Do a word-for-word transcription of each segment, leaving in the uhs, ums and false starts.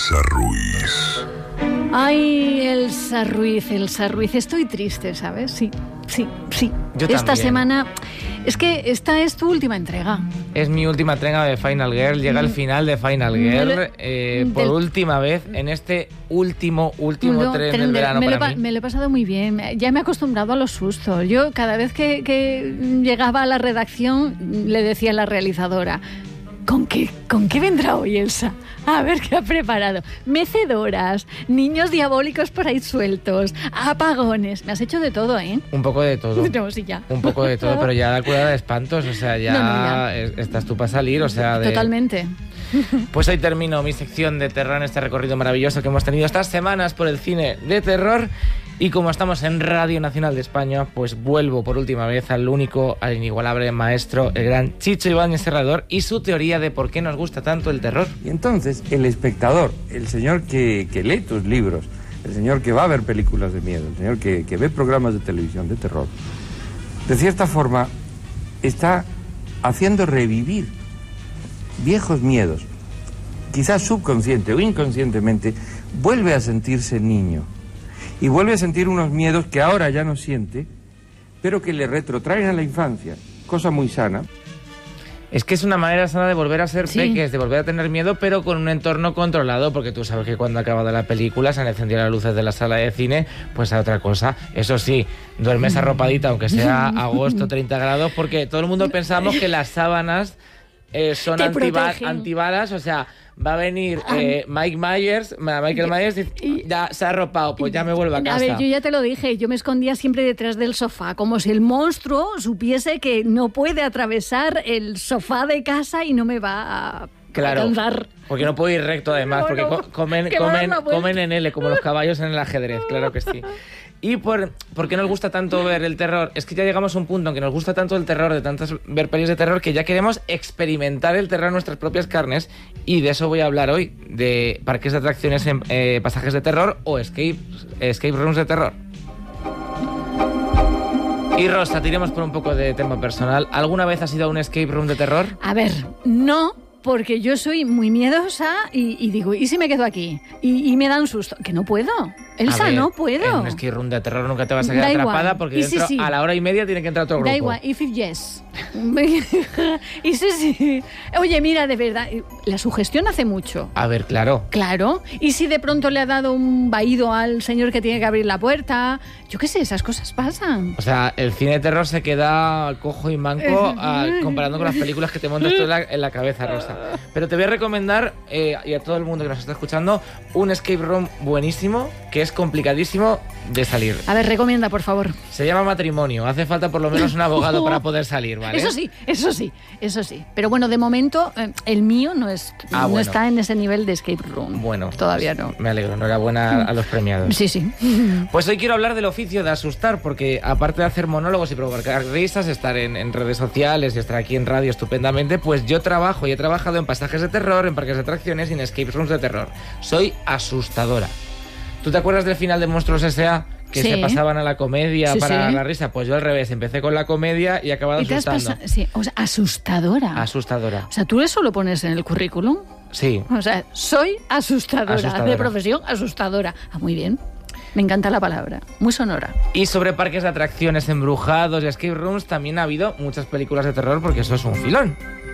Elsa Ruiz. Ay, Elsa Ruiz, Elsa Ruiz. Estoy triste, ¿sabes? Sí, sí, sí. Yo Esta también. semana... Es que esta es tu última entrega. Es mi última entrega de Final Girl. Llega el final de Final Girl lo, eh, por del, última vez en este último, último no, tren tren del de, verano me, para lo, mí. me lo he pasado muy bien. Ya me he acostumbrado a los sustos. Yo cada vez que, que llegaba a la redacción le decía a la realizadora: ¿Con qué, ¿Con qué vendrá hoy Elsa? A ver qué ha preparado. Mecedoras, niños diabólicos por ahí sueltos, apagones. Me has hecho de todo, ¿eh? Un poco de todo. No, sí, ya. Un poco de todo, pero ya da cuidado de espantos. O sea, ya, No, no, ya. estás tú para salir. O sea, de... Totalmente. Pues hoy termino mi sección de terror en este recorrido maravilloso que hemos tenido estas semanas por el cine de terror. Y como estamos en Radio Nacional de España, pues vuelvo por última vez al único, al inigualable maestro, el gran Chicho Ibáñez Serrador, y su teoría de por qué nos gusta tanto el terror. Y entonces el espectador, el señor que, que lee tus libros, el señor que va a ver películas de miedo, el señor que, que ve programas de televisión de terror, de cierta forma está haciendo revivir viejos miedos. Quizás subconsciente o inconscientemente vuelve a sentirse niño. Y vuelve a sentir unos miedos que ahora ya no siente, pero que le retrotraen a la infancia, cosa muy sana. Es que es una manera sana de volver a ser Sí. peques, de volver a tener miedo, pero con un entorno controlado, porque tú sabes que cuando ha acabado la película se han encendido las luces de la sala de cine, pues a otra cosa. Eso sí, duermes arropadita, aunque sea agosto, treinta grados, porque todo el mundo pensamos que las sábanas eh, son Te antiba- protegen. antibalas, o sea... Va a venir eh, Mike Myers, Michael Myers, y ya se ha arropado, pues ya me vuelvo a casa. A ver, yo ya te lo dije, yo me escondía siempre detrás del sofá, como si el monstruo supiese que no puede atravesar el sofá de casa y no me va a Claro, alcanzar. porque no puedo ir recto además, No, porque no, co- comen, que me comen, da una vuelta. comen en L, como los caballos en el ajedrez, claro que sí. ¿Y por, por qué nos gusta tanto ver el terror? Es que ya llegamos a un punto en que nos gusta tanto el terror, de tantas ver pelis de terror, que ya queremos experimentar el terror en nuestras propias carnes, y de eso voy a hablar hoy, de parques de atracciones en eh, pasajes de terror o escape, escape rooms de terror. Y Rosa, tiremos por un poco de tema personal. ¿Alguna vez has ido a un escape room de terror? A ver, no, porque yo soy muy miedosa y, y digo, ¿y si me quedo aquí? Y, y me da un susto. Que no puedo. Elsa, A ver, no puedo. En un escape room de terror nunca te vas a quedar Da igual. atrapada porque Y sí, dentro, sí. a la hora y media tiene que entrar otro grupo. Da igual, if it yes. Y sí, sí. Oye, mira, de verdad, la sugestión hace mucho. A ver, claro. Claro. ¿Y si de pronto le ha dado un vaído al señor que tiene que abrir la puerta? Yo qué sé, esas cosas pasan. O sea, el cine de terror se queda cojo y manco a, comparando con las películas que te montas tú en la, en la cabeza, Rosa. Pero te voy a recomendar, eh, y a todo el mundo que nos está escuchando, un escape room buenísimo, que es complicadísimo de salir. A ver, recomienda, por favor. Se llama matrimonio. Hace falta por lo menos un abogado para poder salir, ¿vale? Eso sí, eso sí, eso sí. Pero bueno, de momento, eh, el mío no, es, Ah, no bueno. está en ese nivel de escape room. Bueno. Todavía no. Me alegro. Enhorabuena a los premiados. Sí, sí. Pues hoy quiero hablar del oficio de asustar, porque aparte de hacer monólogos y provocar risas, estar en, en redes sociales y estar aquí en radio estupendamente, pues yo trabajo y he trabajado en pasajes de terror, en parques de atracciones y en escape rooms de terror. Soy asustadora. ¿Tú te acuerdas del final de Monstruos S A? Que Sí. se pasaban a la comedia Sí, para sí. la risa. Pues yo al revés, empecé con la comedia y he acabado ¿Y te has asustando. pasado? Sí, o sea, asustadora. Asustadora. O sea, ¿tú eso lo pones en el currículum? Sí. O sea, soy asustadora, Asustadora. de profesión asustadora. Ah, muy bien. Me encanta la palabra. Muy sonora. Y sobre parques de atracciones embrujados y escape rooms también ha habido muchas películas de terror, porque eso es un filón.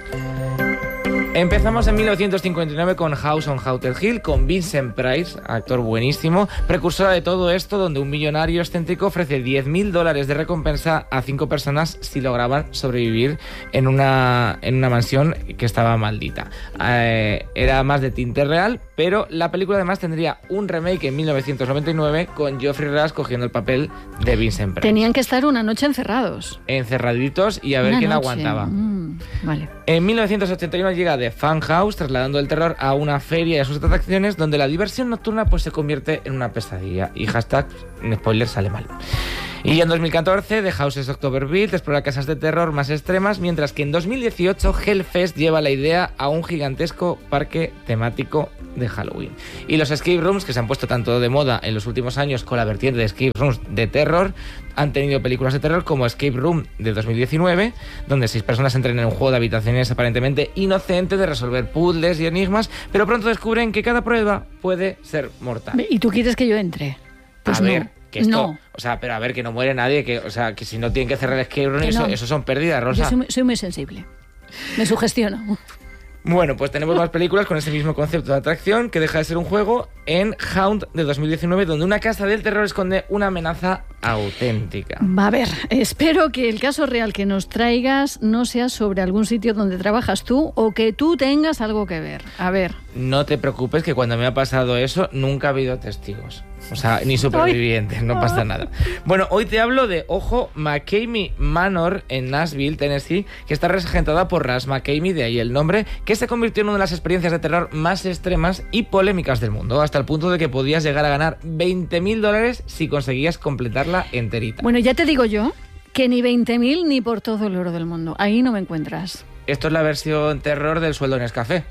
Empezamos en mil novecientos cincuenta y nueve con House on Haunted Hill, con Vincent Price, actor buenísimo, precursora de todo esto, donde un millonario excéntrico ofrece diez mil dólares de recompensa a cinco personas si lograban sobrevivir en una, en una mansión que estaba maldita. Eh, era más de tinte real, pero la película además tendría un remake en mil novecientos noventa y nueve con Geoffrey Rush cogiendo el papel de Vincent Price. Tenían que estar una noche encerrados. Encerraditos y a ver Una quién noche. aguantaba. Mm, vale. En mil novecientos ochenta y uno llega The Funhouse, trasladando el terror a una feria y a sus atracciones, donde la diversión nocturna pues se convierte en una pesadilla. Y hashtag, spoiler, sale mal. Y en dos mil catorce, The Houses Octoberville explora casas de terror más extremas, mientras que en dos mil dieciocho, Hellfest lleva la idea a un gigantesco parque temático de Halloween. Y los escape rooms, que se han puesto tanto de moda en los últimos años con la vertiente de escape rooms de terror, han tenido películas de terror como Escape Room de dos mil diecinueve, donde seis personas entran en un juego de habitaciones aparentemente inocente de resolver puzzles y enigmas, pero pronto descubren que cada prueba puede ser mortal. ¿Y tú quieres que yo entre? Pues a ver, no. que esto, no. o sea, pero a ver, que no muere nadie, que, o sea, que si no tienen que cerrar el escape room, Que eso, no. eso son pérdidas, Rosa. Yo soy, soy muy sensible. Me sugestiono. Bueno, pues tenemos más películas con ese mismo concepto de atracción que deja de ser un juego en Haunt de dos mil diecinueve, donde una casa del terror esconde una amenaza auténtica. Va a ver, espero que el caso real que nos traigas no sea sobre algún sitio donde trabajas tú o que tú tengas algo que ver. A ver. No te preocupes, que cuando me ha pasado eso nunca ha habido testigos. O sea, ni supervivientes, no pasa nada. Bueno, hoy te hablo de, ojo, McCamey Manor en Nashville, Tennessee, que está regentada por Ras McCamey, de ahí el nombre, que se convirtió en una de las experiencias de terror más extremas y polémicas del mundo, hasta el punto de que podías llegar a ganar veinte mil dólares si conseguías completarla enterita. Bueno, ya te digo yo que ni veinte mil ni por todo el oro del mundo. Ahí no me encuentras. Esto es la versión terror del sueldo en Nescafé.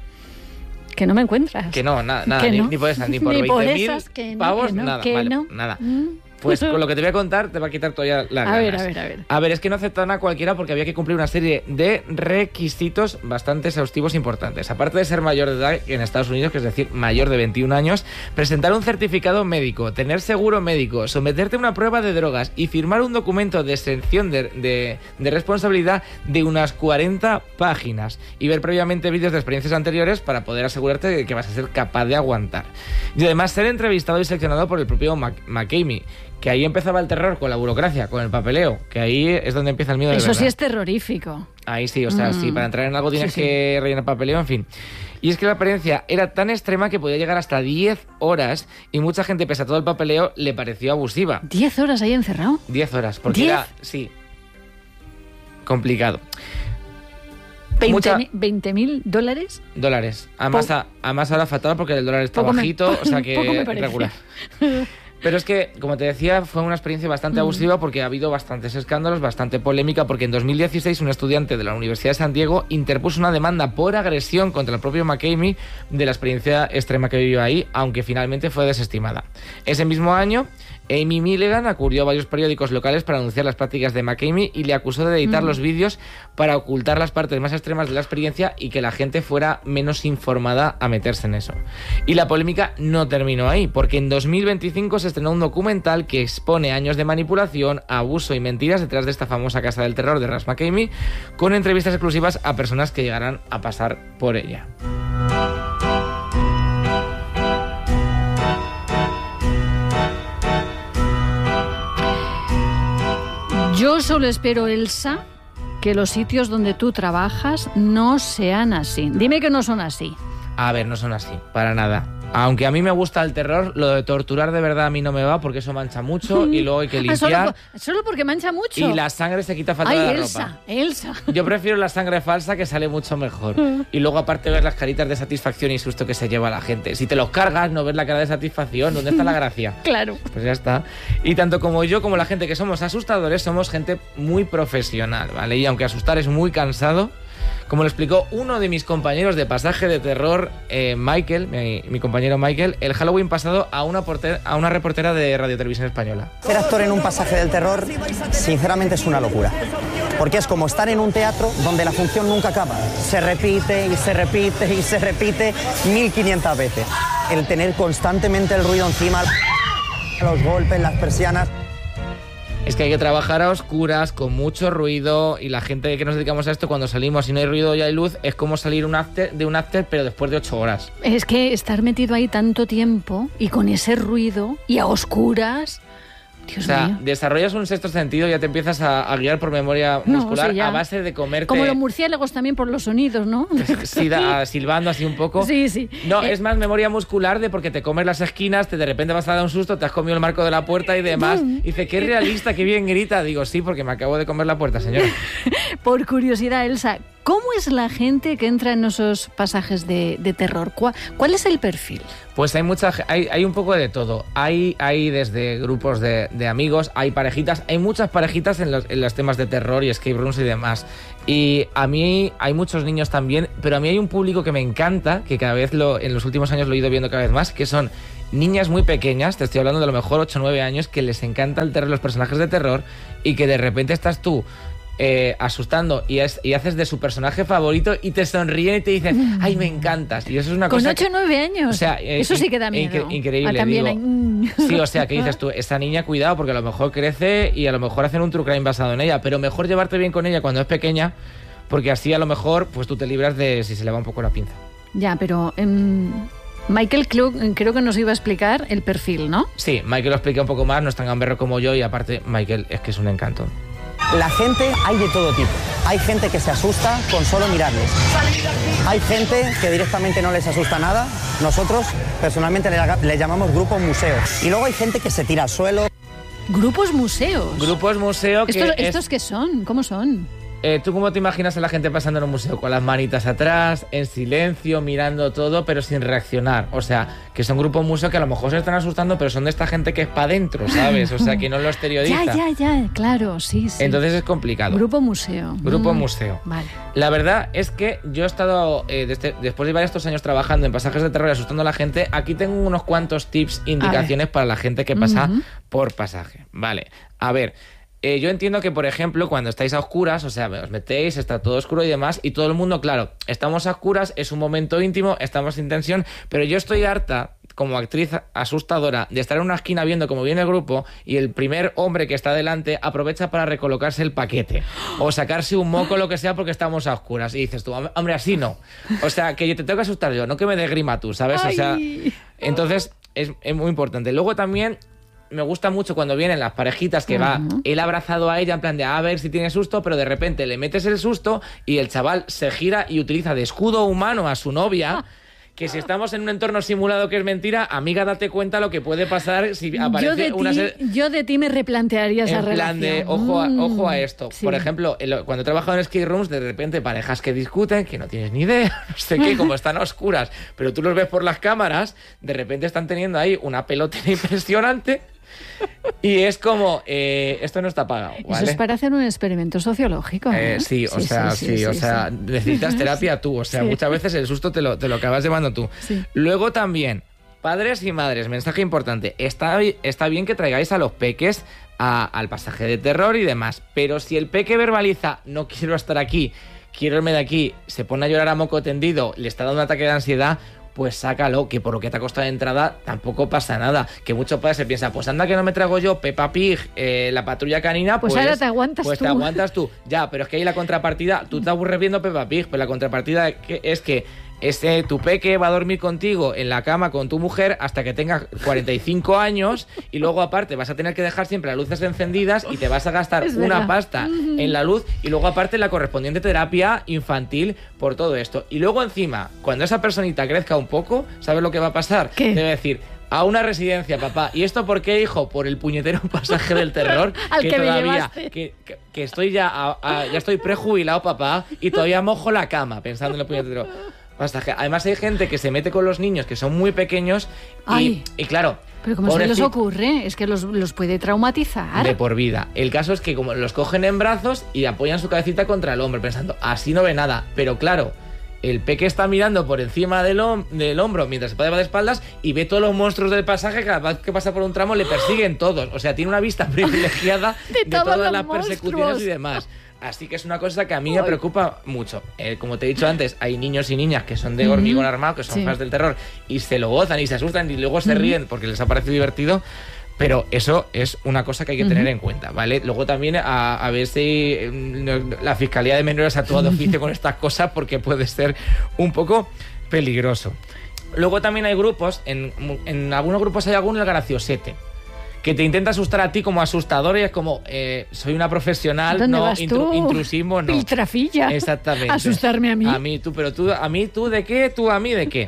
Que no me encuentras. Que no, nada, nada, Que ni, no. ni por esas, ni por Ni por veinte esas, que mil no, pavos, que no, nada, que vale, no. nada. Mm. Pues con lo que te voy a contar te va a quitar todavía las A ganas. ver, a ver, a ver. A ver, es que no aceptaron a cualquiera porque había que cumplir una serie de requisitos bastante exhaustivos e importantes. Aparte de ser mayor de edad en Estados Unidos, que es decir, mayor de veintiún años, presentar un certificado médico, tener seguro médico, someterte a una prueba de drogas y firmar un documento de exención de, de, de responsabilidad de unas cuarenta páginas y ver previamente vídeos de experiencias anteriores para poder asegurarte de que vas a ser capaz de aguantar. Y además ser entrevistado y seleccionado por el propio Mac McCamey, que ahí empezaba el terror con la burocracia, con el papeleo, que ahí es donde empieza el miedo de Eso verdad. sí es terrorífico. Ahí sí, o sea, Mm. sí, para entrar en algo tienes Sí, sí. que rellenar papeleo, en fin. Y es que la experiencia era tan extrema que podía llegar hasta diez horas y mucha gente, pese a todo el papeleo, le pareció abusiva. ¿Diez horas ahí encerrado? diez horas, porque ¿Diez? era, sí, complicado. Mucha- ¿veinte mil dólares? Dólares. Además, Po- a- además ahora fatal porque el dólar está Poco me- bajito, o sea que poco me parece. regular. Pero es que, como te decía, fue una experiencia bastante Mm. abusiva porque ha habido bastantes escándalos, bastante polémica, porque en dos mil dieciséis un estudiante de la Universidad de San Diego interpuso una demanda por agresión contra el propio McCamey de la experiencia extrema que vivió ahí, aunque finalmente fue desestimada. Ese mismo año, Amy Milligan acudió a varios periódicos locales para anunciar las prácticas de McCamey y le acusó de editar Mm. los vídeos para ocultar las partes más extremas de la experiencia y que la gente fuera menos informada a meterse en eso. Y la polémica no terminó ahí, porque en dos mil veinticinco se estrenó un documental que expone años de manipulación, abuso y mentiras detrás de esta famosa casa del terror de Ras McCamey, con entrevistas exclusivas a personas que llegarán a pasar por ella. Yo solo espero, Elsa, que los sitios donde tú trabajas no sean así. Dime que no son así. A ver, no son así, para nada. Aunque a mí me gusta el terror, lo de torturar de verdad a mí no me va porque eso mancha mucho y luego hay que Ah, solo, limpiar por- solo porque mancha mucho. y la sangre se quita falta Ay, de la Elsa, ropa. Elsa. Yo prefiero la sangre falsa, que sale mucho mejor. Y luego aparte ver las caritas de satisfacción y susto que se lleva la gente. Si te los cargas, no ves la cara de satisfacción. ¿Dónde está la gracia? Claro. Pues ya está. Y tanto como yo como la gente que somos asustadores, somos gente muy profesional, ¿vale? Y aunque asustar es muy cansado, como lo explicó uno de mis compañeros de Pasaje de Terror, eh, Michael, mi, mi compañero Michael, el Halloween pasado a una, porter- a una reportera de Radio Televisión Española. Ser actor en un Pasaje del Terror, sinceramente, es una locura. Porque es como estar en un teatro donde la función nunca acaba. Se repite y se repite y se repite mil quinientas veces. El tener constantemente el ruido encima, los golpes, las persianas. Es que hay que trabajar a oscuras, con mucho ruido, y la gente que nos dedicamos a esto, cuando salimos y no hay ruido y hay luz, es como salir un after, de un after, pero después de ocho horas. Es que estar metido ahí tanto tiempo y con ese ruido y a oscuras... Dios O sea, mío. desarrollas un sexto sentido y ya te empiezas a, a guiar por memoria No, muscular sí, ya. a base de comerte... Como los murciélagos también por los sonidos, ¿no? Sí, da- silbando así un poco. Sí, sí. No, Eh, es más memoria muscular de porque te comes las esquinas, te de repente vas a dar un susto, te has comido el marco de la puerta y demás. Y dice, qué realista, qué bien grita. Digo, sí, porque me acabo de comer la puerta, señora. Por curiosidad, Elsa, ¿Cómo es la gente que entra en esos pasajes de, de terror? ¿Cuál, ¿Cuál es el perfil? Pues hay mucha, hay, hay un poco de todo. Hay, hay desde grupos de, de amigos, hay parejitas, hay muchas parejitas en los, en los temas de terror y escape rooms y demás. Y a mí hay muchos niños también, pero a mí hay un público que me encanta, que cada vez lo, en los últimos años lo he ido viendo cada vez más, que son niñas muy pequeñas, te estoy hablando de a lo mejor ocho o nueve años, que les encanta el terror, los personajes de terror, y que de repente estás tú Eh, asustando y, es, y haces de su personaje favorito y te sonríen y te dicen, ¡ay, me encantas! Y eso es una Con cosa ocho o nueve años. O sea, eh, eso sí que da miedo. Incre increíble, ah, también digo. hay... Sí, o sea, que dices tú, esta niña, cuidado, porque a lo mejor crece y a lo mejor hacen un true crime basado en ella, pero mejor llevarte bien con ella cuando es pequeña, porque así a lo mejor pues tú te libras de si se le va un poco la pinza. Ya, pero... Um... Michael creo que nos iba a explicar el perfil, ¿no? Sí, Michael lo explica un poco más, no es tan gamberro como yo y aparte Michael es que es un encanto. La gente hay de todo tipo. Hay gente que se asusta con solo mirarles. Hay gente que directamente no les asusta nada. Nosotros personalmente le, le llamamos grupo museo. Y luego hay gente que se tira al suelo. Grupos museos. Grupos museo que ¿Estos, es... ¿Estos qué son? ¿Cómo son? Eh, ¿Tú cómo te imaginas a la gente pasando en un museo? Con las manitas atrás, en silencio, mirando todo, pero sin reaccionar. O sea, que son grupos museo que a lo mejor se están asustando, pero son de esta gente que es para adentro, ¿sabes? O sea, que no lo exterioriza. Ya, ya, ya, claro, sí, sí. Entonces es complicado. Grupo museo. Grupo mm, museo. Vale. La verdad es que yo he estado, eh, desde, después de varios estos años trabajando en pasajes de terror y asustando a la gente, aquí tengo unos cuantos tips, indicaciones para la gente que pasa uh-huh. por pasaje. Vale, a ver... Eh, yo entiendo que, por ejemplo, cuando estáis a oscuras, o sea, os metéis, está todo oscuro y demás, y todo el mundo, claro, estamos a oscuras, es un momento íntimo, estamos sin tensión, pero yo estoy harta, como actriz asustadora, de estar en una esquina viendo cómo viene el grupo y el primer hombre que está delante aprovecha para recolocarse el paquete o sacarse un moco, lo que sea, porque estamos a oscuras. Y dices tú, hombre, así no. O sea, que yo te tengo que asustar yo, no que me dé grima tú, ¿sabes? Ay. O sea, entonces es, es muy importante. Luego también... me gusta mucho cuando vienen las parejitas que uh-huh. va él abrazado a ella en plan de a ver si tiene susto, pero de repente le metes el susto y el chaval se gira y utiliza de escudo humano a su novia. Que si estamos en un entorno simulado que es mentira, amiga, date cuenta lo que puede pasar si aparece yo de una... Ti, ser... Yo de ti me replantearía esa en plan relación. de, ojo a, ojo a esto. Sí. Por ejemplo, cuando he trabajado en escape rooms, de repente parejas que discuten, que no tienes ni idea, no sé qué, como están a oscuras, pero tú los ves por las cámaras, de repente están teniendo ahí una pelotera impresionante. Y es como, eh, esto no está pagado, ¿vale? Eso es para hacer un experimento sociológico, ¿eh? Eh, sí, o sí, sea, sí, sí, sí o sí, sea, sí. necesitas terapia tú, o sea, sí. muchas veces el susto te lo, te lo acabas llevando tú. Sí. Luego también, padres y madres, mensaje importante, está, está bien que traigáis a los peques a, al pasaje de terror y demás, pero si el peque verbaliza, no quiero estar aquí, quiero irme de aquí, se pone a llorar a moco tendido, le está dando un ataque de ansiedad, pues sácalo, que por lo que te ha costado de entrada tampoco pasa nada. Que muchos padres se piensan, pues anda que no me trago yo Peppa Pig, eh, la patrulla canina, pues, pues ahora te aguantas pues tú. te aguantas tú. Ya, pero es que ahí la contrapartida, tú te aburres viendo Peppa Pig, pero la contrapartida es que ese tu peque va a dormir contigo en la cama con tu mujer hasta que tengas cuarenta y cinco años y luego aparte vas a tener que dejar siempre las luces encendidas y te vas a gastar es una verdad. pasta uh-huh. en la luz y luego aparte la correspondiente terapia infantil por todo esto. Y luego encima, cuando esa personita crezca un poco, ¿sabes lo que va a pasar? ¿Qué? Debe decir... a una residencia, papá. ¿Y esto por qué, hijo? Por el puñetero pasaje del terror. Al que, que me todavía, llevaste. que, que, que estoy ya, a, a, ya estoy prejubilado, papá, y todavía mojo la cama pensando en el puñetero pasaje. Además hay gente que se mete con los niños que son muy pequeños y, y claro... Pero ¿cómo se les ocurre? Es que los, los puede traumatizar. De por vida. El caso es que como los cogen en brazos y apoyan su cabecita contra el hombro pensando, así no ve nada. Pero claro... el peque está mirando por encima del, hom- del hombro mientras se va de espaldas y ve todos los monstruos del pasaje, cada vez que pasa por un tramo le persiguen todos. O sea, tiene una vista privilegiada de, de todas las monstruos. Persecuciones y demás. Así que es una cosa que a mí me preocupa mucho. Eh, como te he dicho antes, hay niños y niñas que son de hormigón armado, que son sí. fans del terror, y se lo gozan y se asustan y luego se ríen porque les ha parecido divertido. Pero eso es una cosa que hay que tener uh-huh. en cuenta, ¿vale? Luego también a, a ver si eh, la Fiscalía de Menores actúa de oficio con estas cosas porque puede ser un poco peligroso. Luego también hay grupos, en, en algunos grupos hay alguno el graciosete, que te intenta asustar a ti como asustador y es como, eh, soy una profesional, ¿Dónde no, vas tú? Intru- intrusismo, no. Piltrafilla. Exactamente. Asustarme a mí. A mí, tú, pero tú, a mí, tú de qué, tú a mí de qué.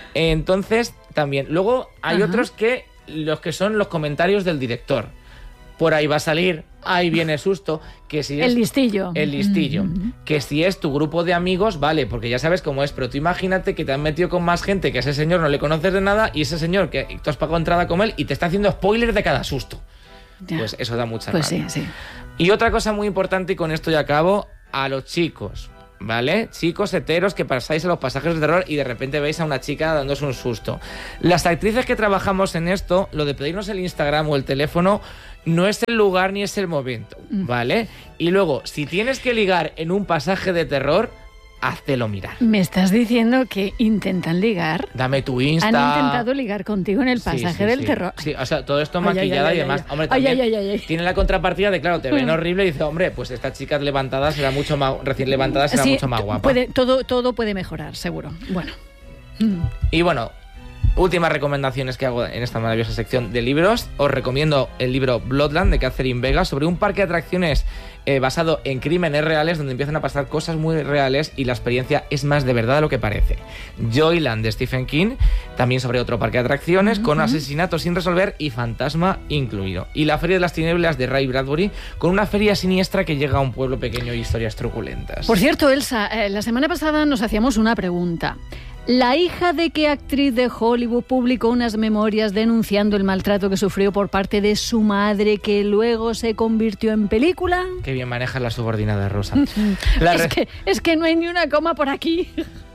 Entonces, también. Luego hay Ajá. otros que, los que son los comentarios del director. por ahí va a salir, ahí viene susto, que si es... El listillo. El listillo. Mm-hmm. Que si es tu grupo de amigos, vale, porque ya sabes cómo es, pero tú imagínate que te han metido con más gente, que a ese señor no le conoces de nada, y ese señor que tú has pagado entrada con él y te está haciendo spoiler de cada susto. Ya. Pues eso da mucha Pues rabia. sí, sí. Y otra cosa muy importante, y con esto ya acabo, a los chicos, ¿vale? Chicos heteros que pasáis a los pasajes de terror y de repente veis a una chica dándose un susto. Las actrices que trabajamos en esto, lo de pedirnos el Instagram o el teléfono no es el lugar ni es el momento, ¿vale? Y luego, si tienes que ligar en un pasaje de terror, háztelo mirar. ¿Me estás diciendo que intentan ligar? Dame tu Insta. Han intentado ligar contigo en el pasaje Sí, sí, del sí. terror. Sí, o sea, todo esto Ay, maquillada ay, ay, y demás. ay, Hombre, ay, también ay, ay, ay. tiene la contrapartida de, claro, te ven horrible y dice, hombre, pues esta chica levantada será mucho más, recién levantada será Sí, mucho más guapa. Puede, todo, todo puede mejorar, seguro. Bueno. Y bueno, últimas recomendaciones que hago en esta maravillosa sección de libros. Os recomiendo el libro Bloodland de Catherine Vega, sobre un parque de atracciones eh, basado en crímenes reales, donde empiezan a pasar cosas muy reales y la experiencia es más de verdad de lo que parece. Joyland de Stephen King, también sobre otro parque de atracciones, uh-huh. con asesinatos sin resolver y fantasma incluido. Y La Feria de las Tinieblas de Ray Bradbury, con una feria siniestra que llega a un pueblo pequeño y historias truculentas. Por cierto, Elsa, eh, la semana pasada nos hacíamos una pregunta. ¿La hija de qué actriz de Hollywood publicó unas memorias denunciando el maltrato que sufrió por parte de su madre, que luego se convirtió en película? Qué bien manejas la subordinada, Rosa. La es, re- que, es que no hay ni una coma por aquí.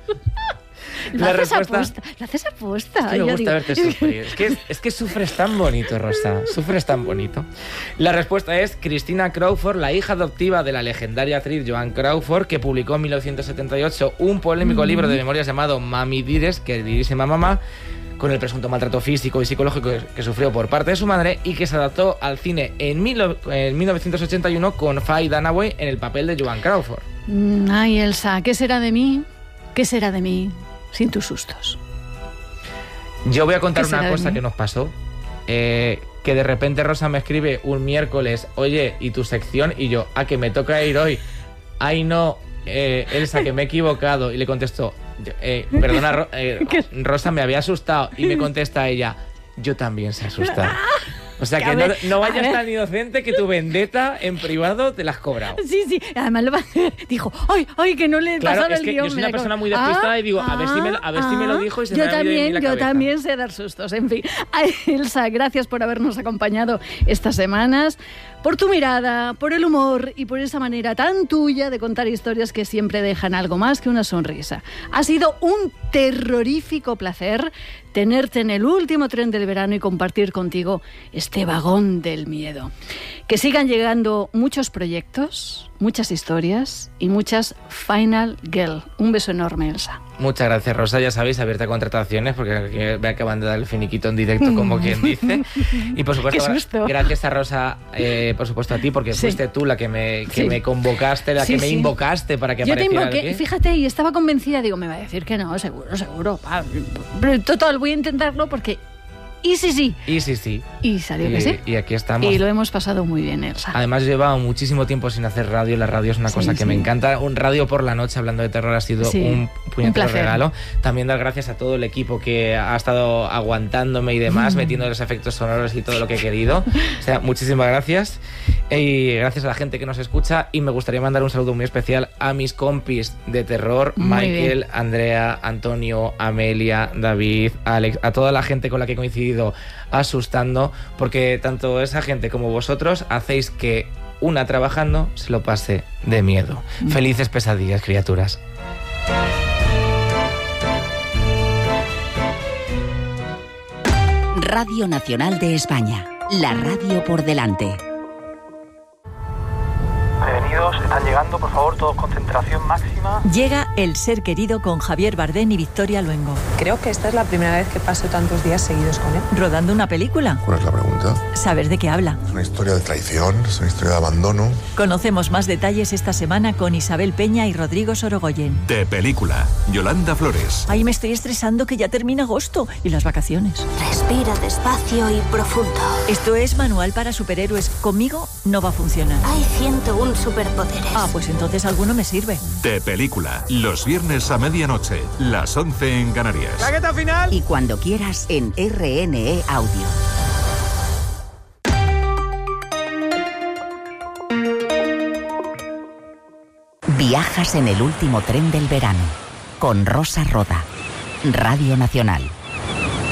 Lo La haces respuesta- aposta. Lo haces aposta. Es que me Yo gusta digo- verte sufrir. Es que, es que sufres tan bonito, Rosa. Sufres tan bonito. La respuesta es Christina Crawford, la hija adoptiva de la legendaria actriz Joan Crawford, que publicó en mil novecientos setenta y ocho un polémico mm. libro de memorias llamado Mami Dires, queridísima mamá, con el presunto maltrato físico y psicológico que, que sufrió por parte de su madre y que se adaptó al cine en, mil, en mil novecientos ochenta y uno con Faye Dunaway en el papel de Joan Crawford. Mm, Ay, Elsa, ¿qué será de mí? ¿Qué será de mí sin tus sustos? Yo voy a contar ¿Qué será una de cosa mí? que nos pasó. Eh, que de repente Rosa me escribe un miércoles, oye, ¿y tu sección? Y yo, ¿a que me toca ir hoy? Ay, no, eh, Elsa, que me he equivocado. Y le contesto, eh, perdona, Ro- eh, Rosa, me había asustado. Y me contesta ella, yo también se asusta. O sea, Que que a no, ver, no a vayas ver. tan inocente que tu vendetta en privado te la has cobrado. Sí, sí, además lo va- dijo, ay, ay, que no le Claro, pasaron es el que guión. yo soy me una la persona co- muy despistada y digo, a ver si me lo- a ver si me lo dijo y se yo me ha ido de mí también, la yo cabeza. también sé dar sustos, en fin. Ay, Elsa, gracias por habernos acompañado estas semanas, por tu mirada, por el humor y por esa manera tan tuya de contar historias que siempre dejan algo más que una sonrisa. Ha sido un terrorífico placer tenerte en el último tren del verano y compartir contigo este vagón del miedo. Que sigan llegando muchos proyectos, muchas historias y muchas Final Girl. Un beso enorme, Elsa. Muchas gracias, Rosa. Ya sabéis, abierta a contrataciones, porque aquí me acaban de dar el finiquito en directo, como quien dice. Y por supuesto, Qué susto. gracias a Rosa, eh, por supuesto a ti, porque Sí. fuiste tú la que me, que Sí. me convocaste, la Sí, que me sí. invocaste para que Yo te apareciera invoqué, aquí. fíjate, y estaba convencida, digo, me va a decir que no, seguro, seguro. Ah, pero total, voy a intentarlo porque... Y sí, sí. Y sí, sí. Y salió Y, que sí. y aquí estamos. Y lo hemos pasado muy bien, Elsa. Además, llevaba muchísimo tiempo sin hacer radio. La radio es una Sí, cosa que sí. me encanta. Un radio por la noche hablando de terror ha sido Sí, un puñetero un placer. regalo. También dar gracias a todo el equipo que ha estado aguantándome y demás, metiendo los efectos sonoros y todo lo que he querido. O sea, muchísimas gracias. Y gracias a la gente que nos escucha. Y me gustaría mandar un saludo muy especial a mis compis de terror, Muy Michael, bien. Andrea, Antonio, Amelia, David, Alex, a toda la gente con la que he coincidido asustando, porque tanto esa gente como vosotros hacéis que una trabajando se lo pase de miedo. Felices pesadillas, criaturas. Radio Nacional de España, la radio por delante. Prevenidos, están llegando, por favor, todos concentración máxima. Llega El ser querido con Javier Bardem y Victoria Luengo. Creo que esta es la primera vez que paso tantos días seguidos con él. Rodando una película. ¿Cuál es la pregunta? ¿Saber de qué habla? Es una historia de traición, es una historia de abandono. Conocemos más detalles esta semana con Isabel Peña y Rodrigo Sorogoyen. De película, Yolanda Flores. Ay, me estoy estresando que ya termina agosto y las vacaciones. Respira despacio y profundo. Esto es Manual para Superhéroes. Conmigo no va a funcionar. Hay ciento uno superpoderes. Ah, pues entonces alguno me sirve. De película, los viernes a medianoche, las once en Canarias. ¡Chaqueta final! Y cuando quieras en R N E Audio. Viajas en el último tren del verano. Con Rosa Roda. Radio Nacional.